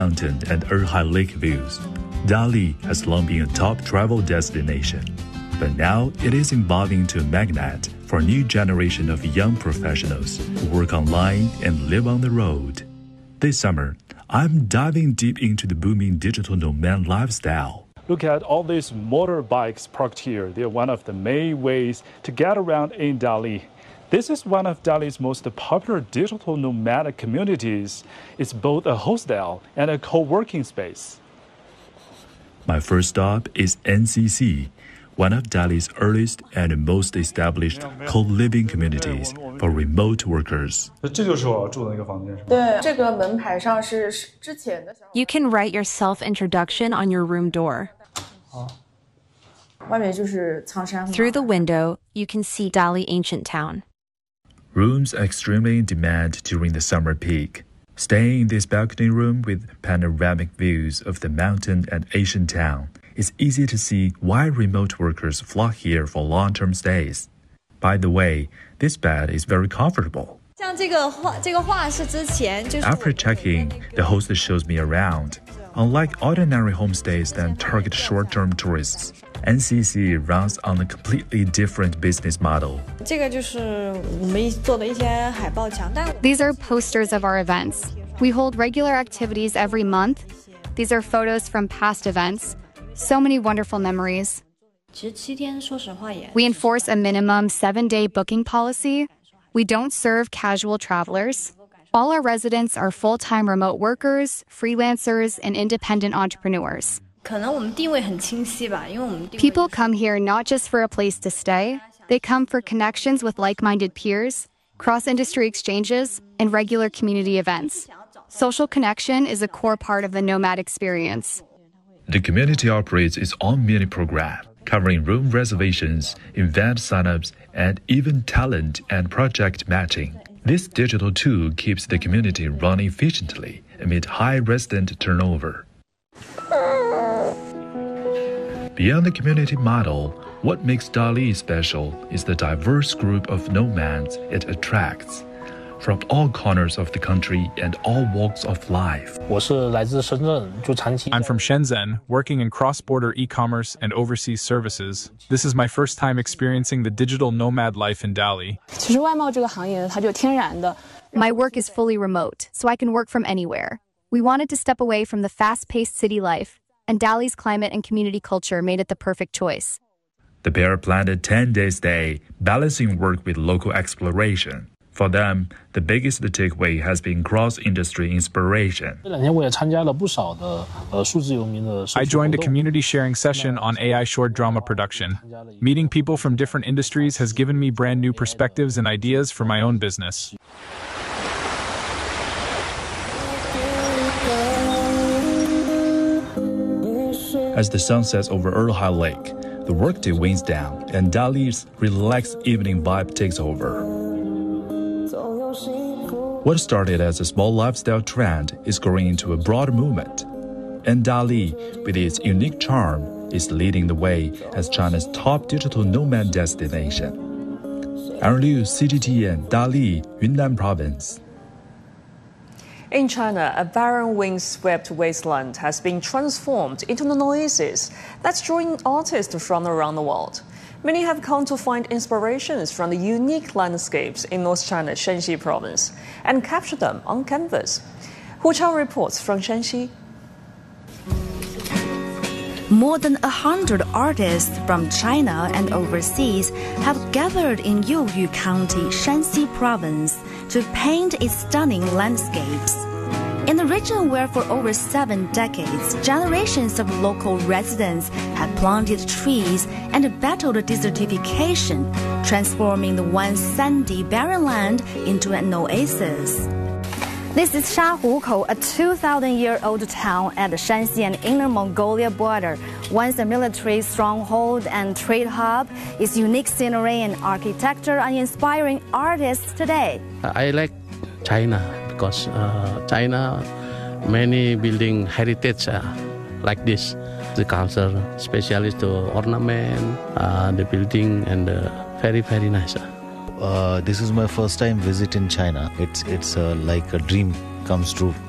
mountain and Erhai Lake views. Dali has long been a top travel destination, but now it is evolving to a magnet for a new generation of young professionals who work online and live on the road. This summer, I'm diving deep into the booming digital nomad lifestyle. Look at all these motorbikes parked here. They're one of the main ways to get around in Dali. This is one of Dali's most popular digital nomadic communities. It's both a hostel and a co-working space. My first stop is NCC, one of Dali's earliest and most established co-living communities for remote workers. You can write your self-introduction on your room door. Through the window, you can see Dali Ancient Town. Rooms are extremely in demand during the summer peak. Staying in this balcony room with panoramic views of the mountain and ancient town, it's easy to see why remote workers flock here for long-term stays. By the way, this bed is very comfortable. After checking, the host shows me around. Unlike ordinary homestays that target short-term tourists, NCC runs on a completely different business model. These are posters of our events. We hold regular activities every month. These are photos from past events. So many wonderful memories. We enforce a minimum 7-day booking policy. We don't serve casual travelers. All our residents are full-time remote workers, freelancers, and independent entrepreneurs. People come here not just for a place to stay. They come for connections with like-minded peers, cross-industry exchanges, and regular community events. Social connection is a core part of the nomad experience. The community operates its own mini program, covering room reservations, event signups, and even talent and project matching. This digital tool keeps the community running efficiently amid high resident turnover. Beyond the community model, what makes Dali special is the diverse group of nomads it attracts, from all corners of the country and all walks of life. I'm from Shenzhen, working in cross-border e-commerce and overseas services. This is my first time experiencing the digital nomad life in Dali. My work is fully remote, so I can work from anywhere. We wanted to step away from the fast-paced city life, and Dali's climate and community culture made it the perfect choice. The pair planned a 10-day stay, balancing work with local exploration. For them, the biggest takeaway has been cross-industry inspiration. I joined a community sharing session on AI short drama production. Meeting people from different industries has given me brand new perspectives and ideas for my own business. As the sun sets over Erhai Lake, the workday winds down and Dali's relaxed evening vibe takes over. What started as a small lifestyle trend is growing into a broad movement. And Dali, with its unique charm, is leading the way as China's top digital nomad destination. Aaron Liu, CGTN, Dali, Yunnan Province. In China, a barren windswept wasteland has been transformed into an oasis that's drawing artists from around the world. Many have come to find inspirations from the unique landscapes in North China's Shanxi province and capture them on canvas. Hu Chao reports from Shanxi. More than 100 artists from China and overseas have gathered in Youyu County, Shanxi province, to paint its stunning landscapes. In the region where for over 7 decades, generations of local residents have planted trees and battled desertification, transforming the once sandy barren land into an oasis. This is Shahukou, a 2,000-year-old town at the Shanxi and Inner Mongolia border. Once a military stronghold and trade hub, its unique scenery and architecture are inspiring artists today. I like China because China, many building heritage like this. The culture, especially the ornament, the building, and very, very nice. This is my first time visit in China. It's like a dream comes true.